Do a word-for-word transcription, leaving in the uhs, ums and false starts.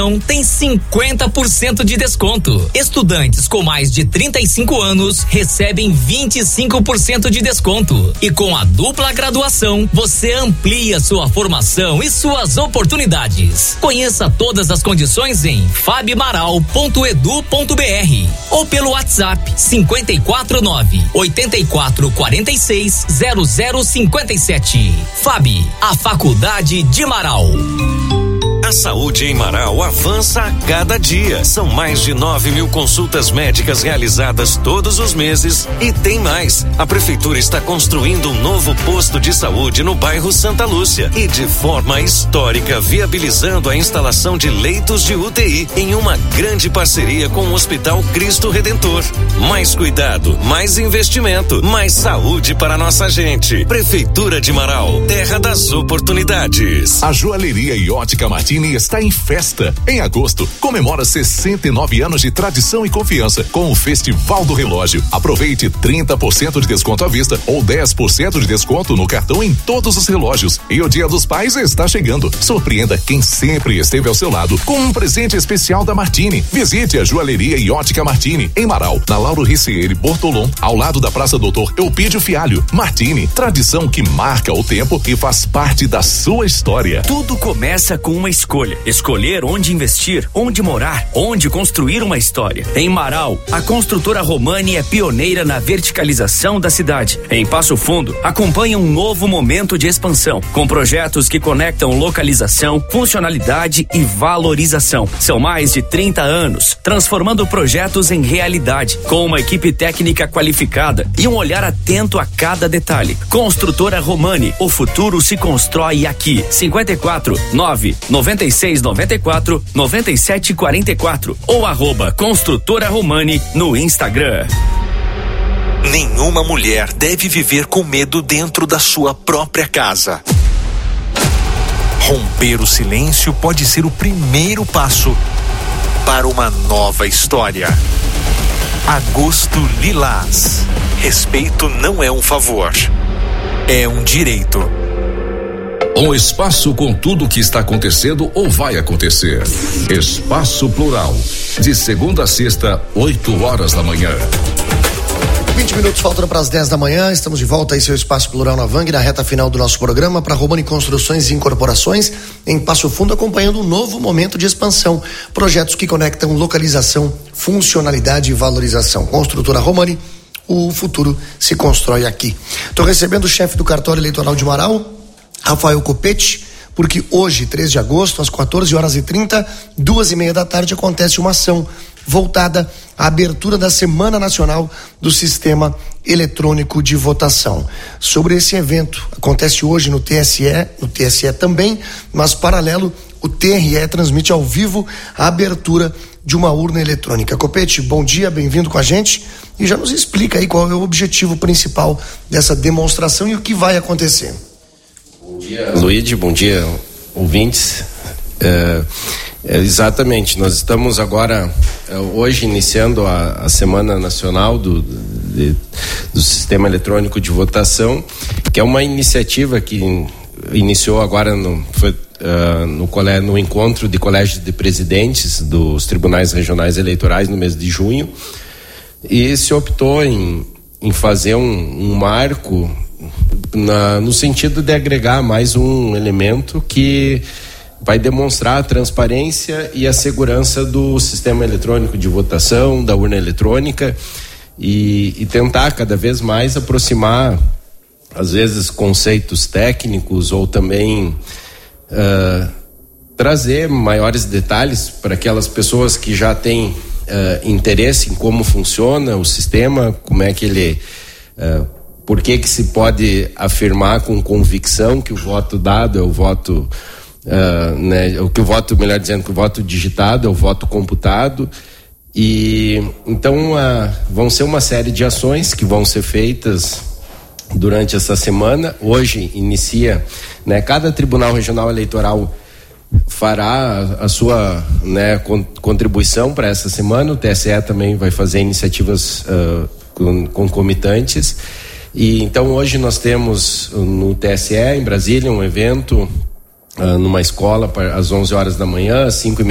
tem cinquenta por cento de desconto. Estudantes com mais de trinta e cinco anos recebem vinte e cinco por cento de desconto. E com a dupla graduação, você amplia sua formação e suas oportunidades. Conheça todas as condições em fabmaral ponto edu ponto br ou pelo WhatsApp cinquenta e quatro nove, oitenta e quatro, quarenta e seis, zero zero cinquenta e sete. Fabi, a Faculdade de Marau. A saúde em Marau avança a cada dia. São mais de nove mil consultas médicas realizadas todos os meses e tem mais. A prefeitura está construindo um novo posto de saúde no bairro Santa Lúcia e de forma histórica viabilizando a instalação de leitos de U T I em uma grande parceria com o Hospital Cristo Redentor. Mais cuidado, mais investimento, mais saúde para nossa gente. Prefeitura de Marau, terra das oportunidades. A Joalheria e Ótica Martini está em festa. Em agosto, comemora sessenta e nove anos de tradição e confiança com o Festival do Relógio. Aproveite trinta por cento de desconto à vista ou dez por cento de desconto no cartão em todos os relógios. E o Dia dos Pais está chegando. Surpreenda quem sempre esteve ao seu lado com um presente especial da Martini. Visite a Joalheria e Ótica Martini em Marau, na Lauro Ricieri Bortolom, ao lado da Praça Doutor Eupídio Fialho. Martini, tradição que marca o tempo e faz parte da sua história. Tudo começa com uma escolha. Escolher onde investir, onde morar, onde construir uma história. Em Marau, a construtora Romani é pioneira na verticalização da cidade. Em Passo Fundo, acompanha um novo momento de expansão, com projetos que conectam localização, funcionalidade e valorização. São mais de trinta anos, transformando projetos em realidade, com uma equipe técnica qualificada e um olhar atento a cada detalhe. Construtora Romani, o futuro se constrói aqui. cinquenta e quatro, nove, noventa e seis, noventa e quatro, noventa e sete, quarenta e quatro ou arroba Construtora Romani no Instagram. Nenhuma mulher deve viver com medo dentro da sua própria casa. Romper o silêncio pode ser o primeiro passo para uma nova história. Agosto Lilás. Respeito não é um favor, é um direito. Um espaço com tudo o que está acontecendo ou vai acontecer. Espaço Plural. De segunda a sexta, oito horas da manhã. vinte minutos faltando para as dez da manhã. Estamos de volta aí, seu Espaço Plural na Vang, na reta final do nosso programa, para Romani Construções e Incorporações, em Passo Fundo, acompanhando um novo momento de expansão. Projetos que conectam localização, funcionalidade e valorização. Construtora Romani, o futuro se constrói aqui. Estou recebendo o chefe do cartório eleitoral de Marau, Rafael Copete, porque hoje, três de agosto, às quatorze horas e trinta, duas e meia da tarde, acontece uma ação voltada à abertura da Semana Nacional do Sistema Eletrônico de Votação. Sobre esse evento, acontece hoje no T S E, no T S E também, mas paralelo, o T R E transmite ao vivo a abertura de uma urna eletrônica. Copete, bom dia, bem-vindo com a gente e já nos explica aí qual é o objetivo principal dessa demonstração e o que vai acontecer. Bom dia, Luíde, bom dia, ouvintes. É, é, exatamente, nós estamos agora, é, hoje, iniciando a, a Semana Nacional do, de, do Sistema Eletrônico de Votação, que é uma iniciativa que in, iniciou agora no, foi, uh, no, colégio, no encontro de colégios de presidentes dos tribunais regionais eleitorais no mês de junho, e se optou em, em fazer um, um marco Na, no sentido de agregar mais um elemento que vai demonstrar a transparência e a segurança do sistema eletrônico de votação, da urna eletrônica e, e tentar cada vez mais aproximar, às vezes, conceitos técnicos ou também uh, trazer maiores detalhes para aquelas pessoas que já têm uh, interesse em como funciona o sistema, como é que ele... Uh, Por que que se pode afirmar com convicção que o voto dado é o voto, uh, né, o que o voto, melhor dizendo, que o voto digitado é o voto computado? E então uh, vão ser uma série de ações que vão ser feitas durante essa semana. Hoje inicia, né, cada Tribunal Regional Eleitoral fará a, a sua, né, con- contribuição para essa semana. O T S E também vai fazer iniciativas uh, con- concomitantes. E então hoje nós temos no T S E em Brasília um evento uh, numa escola para, às onze horas da manhã, às cinco e meia